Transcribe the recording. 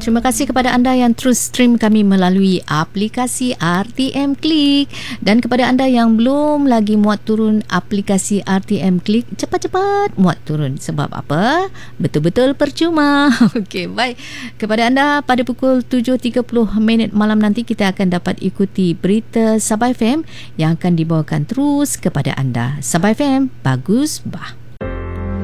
Terima kasih kepada anda yang terus stream kami melalui aplikasi RTM Klik, dan kepada anda yang belum lagi muat turun aplikasi RTM Klik, cepat-cepat muat turun. Sebab apa? Betul-betul percuma. Okey, baik. Kepada anda, pada pukul 7.30 malam nanti kita akan dapat ikuti berita Sabah FM yang akan dibawakan terus kepada anda. Sabah FM, bagus bah.